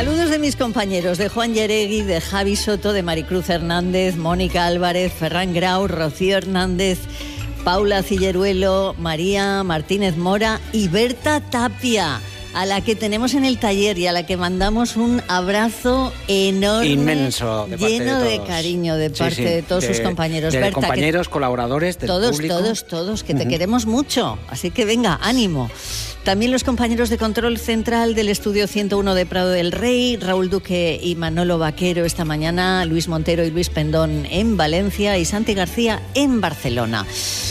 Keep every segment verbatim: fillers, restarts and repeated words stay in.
Saludos de mis compañeros, de Juan Yeregui, de Javi Soto, de Maricruz Hernández, Mónica Álvarez, Ferran Grau, Rocío Hernández, Paula Cilleruelo, María Martínez Mora y Berta Tapia, a la que tenemos en el taller y a la que mandamos un abrazo enorme, inmenso, de parte lleno de, de cariño de parte sí, sí, de todos de, sus compañeros. De Berta, compañeros, que, colaboradores, del todos, público. Todos, todos, que te uh-huh. queremos mucho. Así que venga, ánimo. También los compañeros de control central del estudio ciento uno de Prado del Rey, Raúl Duque y Manolo Vaquero esta mañana, Luis Montero y Luis Pendón en Valencia y Santi García en Barcelona.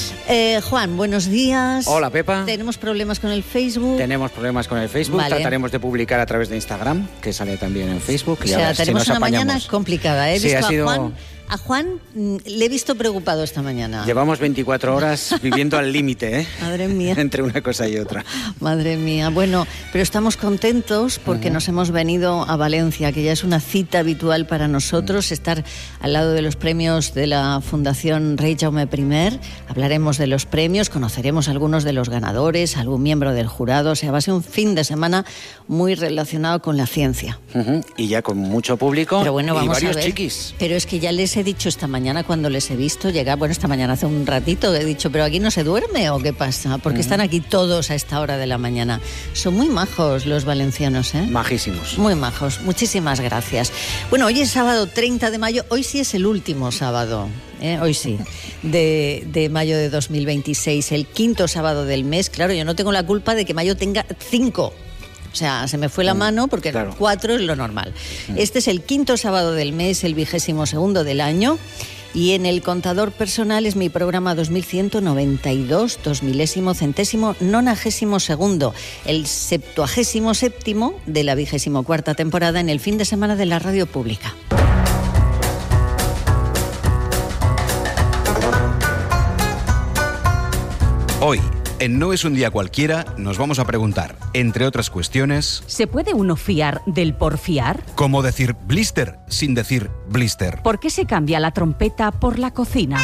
Eh, Juan, buenos días. Hola, Pepa. ¿Tenemos problemas con el Facebook? Tenemos problemas con el Facebook. Vale. Trataremos de publicar a través de Instagram, que sale también en Facebook. O sea, tenemos si una apañamos. mañana complicada. He sí, visto ha sido... a Juan... A Juan le he visto preocupado esta mañana. Llevamos veinticuatro horas viviendo al límite, ¿eh? Madre mía. Entre una cosa y otra. Madre mía. Bueno, pero estamos contentos porque uh-huh. nos hemos venido a Valencia, que ya es una cita habitual para nosotros, uh-huh. estar al lado de los premios de la Fundación Rei Jaume primer. Hablaremos de los premios, conoceremos a algunos de los ganadores, algún miembro del jurado. O sea, va a ser un fin de semana muy relacionado con la ciencia. Uh-huh. Y ya con mucho público. Pero bueno, vamos y varios a ver. chiquis. Pero es que ya les he dicho esta mañana cuando les he visto llegar, bueno, esta mañana hace un ratito he dicho, pero aquí no se duerme o qué pasa, porque uh-huh. están aquí todos a esta hora de la mañana. Son muy majos los valencianos, ¿eh? Majísimos. Muy majos, muchísimas gracias. Bueno, hoy es sábado treinta de mayo, hoy sí es el último sábado, ¿eh? Hoy sí, de, de mayo de dos mil veintiséis, el quinto sábado del mes. Claro, yo no tengo la culpa de que mayo tenga cinco. O sea, se me fue la mano porque claro. cuatro es lo normal. Este es el quinto sábado del mes, el vigésimo segundo del año. Y en el contador personal es mi programa dos mil ciento noventa y dos, dos milésimo, centésimo, nonagésimo segundo, el septuagésimo séptimo de la vigésimo cuarta temporada en el fin de semana de la radio pública. Hoy, en No es un día cualquiera, nos vamos a preguntar, entre otras cuestiones... ¿Se puede uno fiar del porfiar? ¿Cómo decir blister sin decir blister? ¿Por qué se cambia la trompeta por la cocina?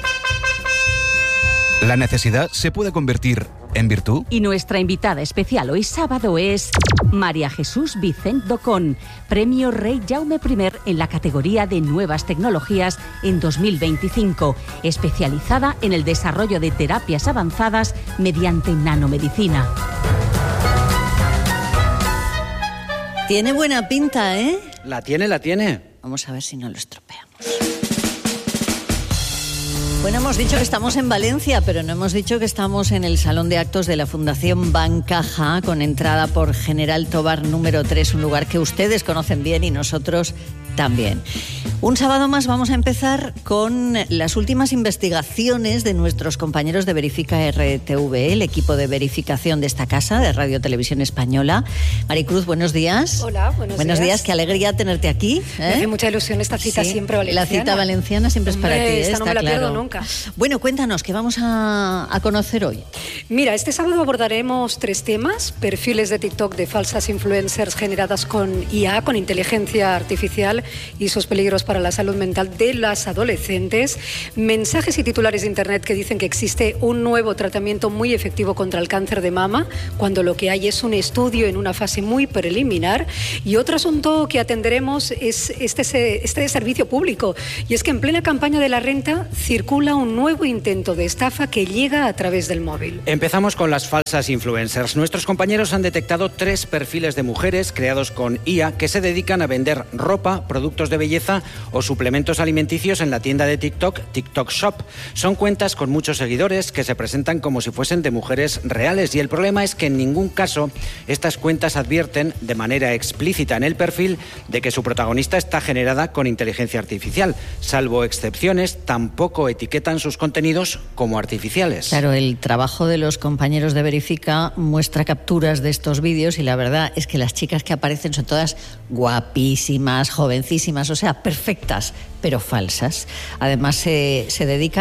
¿La necesidad se puede convertir en virtud? Y nuestra invitada especial hoy sábado es María Jesús Vicent Docón, Premio Rei Jaume primer en la categoría de Nuevas Tecnologías en dos mil veinticinco, especializada en el desarrollo de terapias avanzadas mediante nanomedicina. Tiene buena pinta, ¿eh? La tiene, la tiene. Vamos a ver si no lo estropeamos. Bueno, hemos dicho que estamos en Valencia, pero no hemos dicho que estamos en el Salón de Actos de la Fundación Bancaja, con entrada por General Tobar número tres, un lugar que ustedes conocen bien y nosotros también. Un sábado más vamos a empezar con las últimas investigaciones de nuestros compañeros de Verifica R T V, el equipo de verificación de esta casa de Radio Televisión Española. Maricruz, buenos días. Hola, buenos, buenos días. días. Qué alegría tenerte aquí, ¿eh? Me hace mucha ilusión esta cita sí, siempre valenciana. La cita valenciana siempre Hombre, es para ti, ¿eh? Esta Está no me la claro. pierdo nunca. Bueno, cuéntanos, ¿qué vamos a, a conocer hoy? Mira, este sábado abordaremos tres temas: perfiles de TikTok de falsas influencers generadas con I A, con inteligencia artificial, y sus peligros para la salud mental de las adolescentes; mensajes y titulares de internet que dicen que existe un nuevo tratamiento muy efectivo contra el cáncer de mama, cuando lo que hay es un estudio en una fase muy preliminar; y otro asunto que atenderemos es este, este servicio público, y es que en plena campaña de la renta circula un nuevo intento de estafa que llega a través del móvil. Empezamos con las falsas influencers. Nuestros compañeros han detectado tres perfiles de mujeres creados con I A que se dedican a vender ropa, productos de belleza o suplementos alimenticios en la tienda de TikTok, TikTok Shop. Son cuentas con muchos seguidores que se presentan como si fuesen de mujeres reales, y el problema es que en ningún caso estas cuentas advierten de manera explícita en el perfil de que su protagonista está generada con inteligencia artificial. Salvo excepciones, tampoco etiquetan sus contenidos como artificiales. Claro, el trabajo de los compañeros de Verifica muestra capturas de estos vídeos y la verdad es que las chicas que aparecen son todas guapísimas, jovencísimas, o sea, perfectas, pero falsas. Además, se, se dedican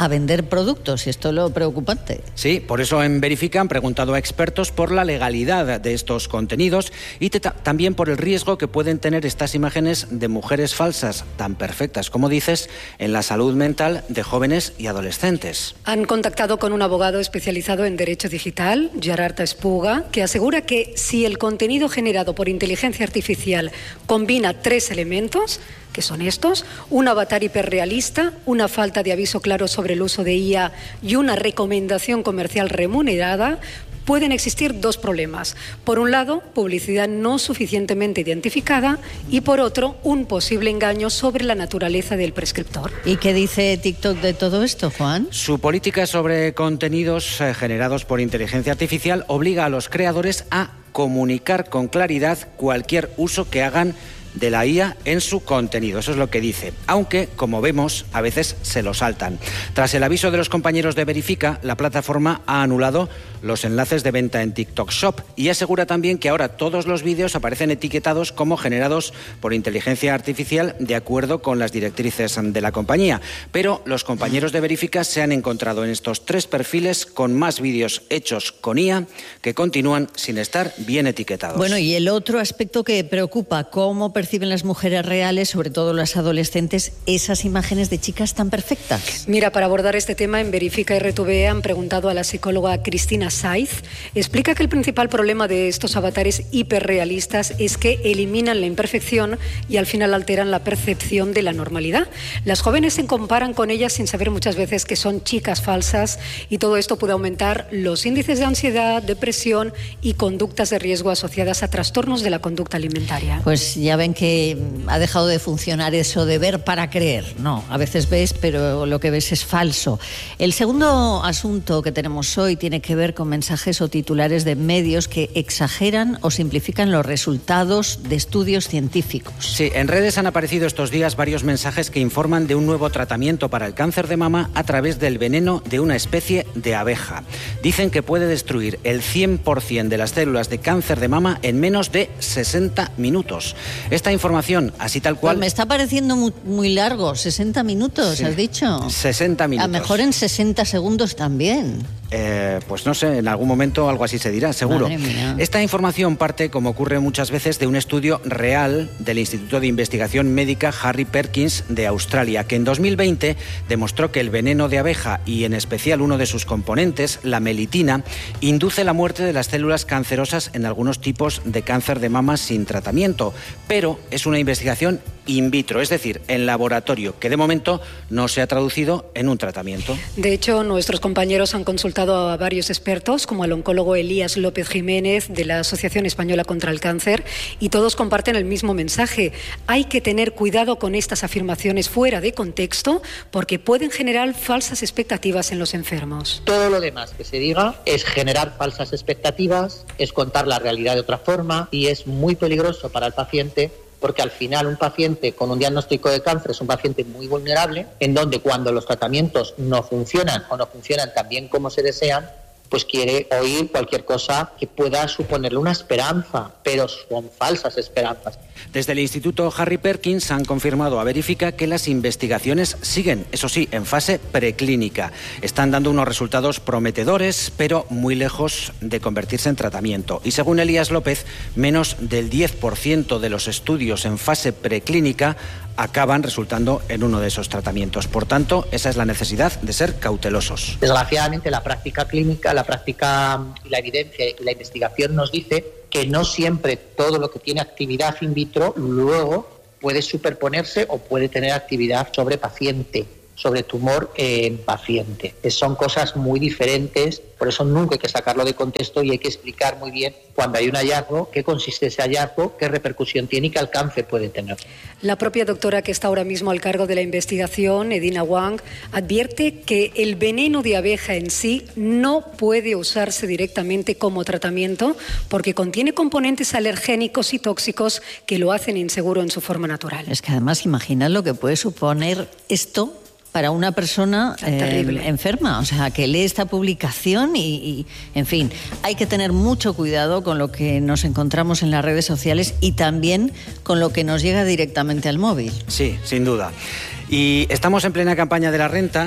a vender productos, y esto es lo preocupante. Sí, por eso en Verifica han preguntado a expertos por la legalidad de estos contenidos y te, también por el riesgo que pueden tener estas imágenes de mujeres falsas, tan perfectas como dices, en la salud mental de jóvenes y adolescentes. Han contactado con un abogado especializado en derecho digital, Gerard Espuga, que asegura que si el contenido generado por inteligencia artificial combina tres elementos, que son estos: un avatar hiperrealista, una falta de aviso claro sobre el uso de I A y una recomendación comercial remunerada, pueden existir dos problemas. Por un lado, publicidad no suficientemente identificada y, por otro, un posible engaño sobre la naturaleza del prescriptor. ¿Y qué dice TikTok de todo esto, Juan? Su política sobre contenidos eh, generados por inteligencia artificial obliga a los creadores a comunicar con claridad cualquier uso que hagan de la I A en su contenido. Eso es lo que dice, aunque, como vemos, a veces se lo saltan. Tras el aviso de los compañeros de Verifica, la plataforma ha anulado los enlaces de venta en TikTok Shop y asegura también que ahora todos los vídeos aparecen etiquetados como generados por inteligencia artificial de acuerdo con las directrices de la compañía. Pero los compañeros de Verifica se han encontrado en estos tres perfiles con más vídeos hechos con I A que continúan sin estar bien etiquetados. Bueno, y el otro aspecto que preocupa, ¿cómo perciben las mujeres reales, sobre todo las adolescentes, esas imágenes de chicas tan perfectas? Mira, para abordar este tema en Verifica R T V E han preguntado a la psicóloga Cristina Saiz. Explica que el principal problema de estos avatares hiperrealistas es que eliminan la imperfección y al final alteran la percepción de la normalidad. Las jóvenes se comparan con ellas sin saber muchas veces que son chicas falsas, y todo esto puede aumentar los índices de ansiedad, depresión y conductas de riesgo asociadas a trastornos de la conducta alimentaria. Pues ya ven que ha dejado de funcionar eso de ver para creer. No, a veces ves, pero lo que ves es falso. El segundo asunto que tenemos hoy tiene que ver con mensajes o titulares de medios que exageran o simplifican los resultados de estudios científicos. Sí, en redes han aparecido estos días varios mensajes que informan de un nuevo tratamiento para el cáncer de mama a través del veneno de una especie de abeja. Dicen que puede destruir el cien por ciento de las células de cáncer de mama en menos de sesenta minutos. Esta información, así tal cual... Pues me está pareciendo muy, muy largo, sesenta minutos, sí. ¿Has dicho? sesenta minutos. A lo mejor en sesenta segundos también. Eh, pues no sé, en algún momento algo así se dirá, seguro. Esta información parte, como ocurre muchas veces, de un estudio real del Instituto de Investigación Médica Harry Perkins de Australia, que en dos mil veinte demostró que el veneno de abeja y en especial uno de sus componentes, la melitina, induce la muerte de las células cancerosas en algunos tipos de cáncer de mama sin tratamiento, pero es una investigación in vitro, es decir, en laboratorio, que de momento no se ha traducido en un tratamiento. De hecho, nuestros compañeros han consultado a varios expertos, como al oncólogo Elías López Jiménez de la Asociación Española contra el Cáncer, y todos comparten el mismo mensaje. Hay que tener cuidado con estas afirmaciones fuera de contexto porque pueden generar falsas expectativas en los enfermos. Todo lo demás que se diga es generar falsas expectativas, es contar la realidad de otra forma y es muy peligroso para el paciente, porque al final un paciente con un diagnóstico de cáncer es un paciente muy vulnerable, en donde cuando los tratamientos no funcionan o no funcionan tan bien como se desean, pues quiere oír cualquier cosa que pueda suponerle una esperanza, pero son falsas esperanzas. Desde el Instituto Harry Perkins han confirmado a Verifica que las investigaciones siguen, eso sí, en fase preclínica. Están dando unos resultados prometedores, pero muy lejos de convertirse en tratamiento. Y según Elías López, menos del diez por ciento de los estudios en fase preclínica acaban resultando en uno de esos tratamientos. Por tanto, esa es la necesidad de ser cautelosos. Desgraciadamente, la práctica clínica, la práctica y la evidencia y la investigación nos dice que no siempre todo lo que tiene actividad in vitro luego puede superponerse o puede tener actividad sobre paciente, sobre tumor en paciente. Son cosas muy diferentes, por eso nunca hay que sacarlo de contexto y hay que explicar muy bien cuando hay un hallazgo, qué consiste ese hallazgo, qué repercusión tiene y qué alcance puede tener. La propia doctora que está ahora mismo al cargo de la investigación, Edina Wang, advierte que el veneno de abeja en sí no puede usarse directamente como tratamiento porque contiene componentes alergénicos y tóxicos que lo hacen inseguro en su forma natural. Es que además imagina lo que puede suponer esto para una persona eh, enferma, o sea, que lee esta publicación y, y, en fin, hay que tener mucho cuidado con lo que nos encontramos en las redes sociales y también con lo que nos llega directamente al móvil. Sí, sin duda. Y estamos en plena campaña de la renta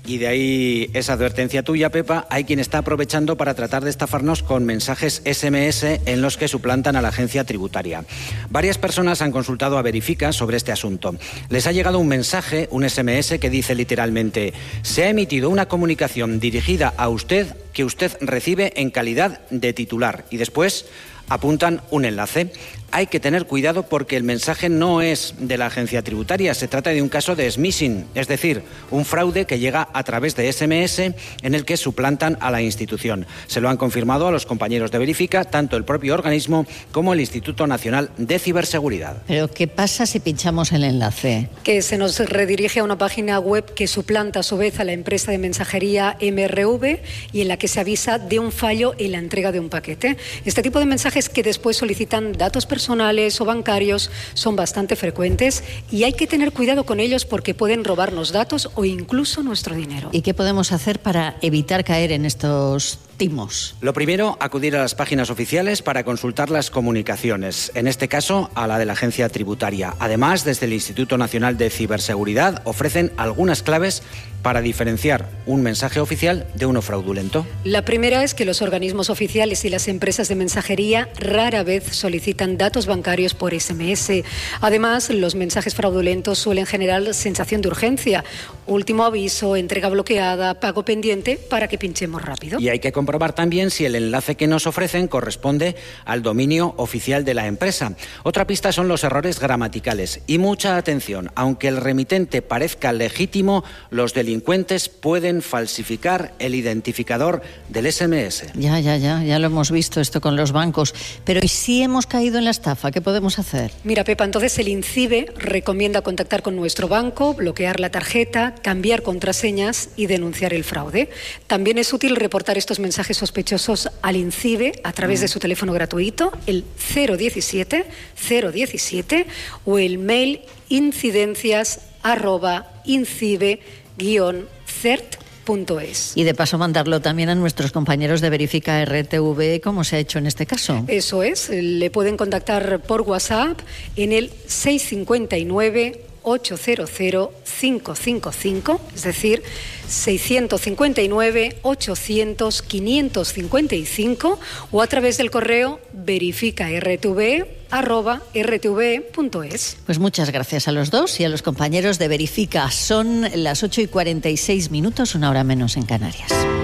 Y de ahí esa advertencia tuya, Pepa. Hay quien está aprovechando para tratar de estafarnos con mensajes ese eme ese en los que suplantan a la agencia tributaria. Varias personas han consultado a Verifica sobre este asunto. Les ha llegado un mensaje, un ese eme ese, que dice literalmente: se ha emitido una comunicación dirigida a usted que usted recibe en calidad de titular. Y después apuntan un enlace. Hay que tener cuidado porque el mensaje no es de la agencia tributaria, se trata de un caso de smishing, es decir, un fraude que llega a través de ese eme ese en el que suplantan a la institución. Se lo han confirmado a los compañeros de Verifica, tanto el propio organismo como el Instituto Nacional de Ciberseguridad. ¿Pero qué pasa si pinchamos el enlace? Que se nos redirige a una página web que suplanta a su vez a la empresa de mensajería eme erre ve y en la que se avisa de un fallo en la entrega de un paquete. Este tipo de mensajes que después solicitan datos personales personales o bancarios son bastante frecuentes y hay que tener cuidado con ellos porque pueden robarnos datos o incluso nuestro dinero. ¿Y qué podemos hacer para evitar caer en estos timos? Lo primero, acudir a las páginas oficiales para consultar las comunicaciones, en este caso a la de la agencia tributaria. Además, desde el Instituto Nacional de Ciberseguridad ofrecen algunas claves para diferenciar un mensaje oficial de uno fraudulento. La primera es que los organismos oficiales y las empresas de mensajería rara vez solicitan datos bancarios por ese eme ese. Además, los mensajes fraudulentos suelen generar sensación de urgencia, último aviso, entrega bloqueada, pago pendiente, para que pinchemos rápido. Y hay que comprobar también si el enlace que nos ofrecen corresponde al dominio oficial de la empresa. Otra pista son los errores gramaticales. Y mucha atención, aunque el remitente parezca legítimo, los delincuentes pueden falsificar el identificador del ese eme ese. Ya, ya, ya, ya lo hemos visto esto con los bancos. Pero ¿y si hemos caído en la estafa? ¿Qué podemos hacer? Mira, Pepa, entonces el INCIBE recomienda contactar con nuestro banco, bloquear la tarjeta, cambiar contraseñas y denunciar el fraude. También es útil reportar estos mensajes sospechosos al INCIBE a través de su teléfono gratuito, el cero diecisiete cero diecisiete, o el mail incidencias arroba incibe guión cert punto es. Y de paso mandarlo también a nuestros compañeros de Verifica erre te ve, como se ha hecho en este caso. Eso es, le pueden contactar por WhatsApp en el seis cinco nueve ocho cero cero cinco cinco cinco, es decir, seiscientos cincuenta y nueve ochocientos quinientos cincuenta y cinco, o a través del correo verifica erre te ve arroba erre te ve punto es. Pues muchas gracias a los dos y a los compañeros de Verifica. Son las ocho y cuarenta y seis minutos, una hora menos en Canarias.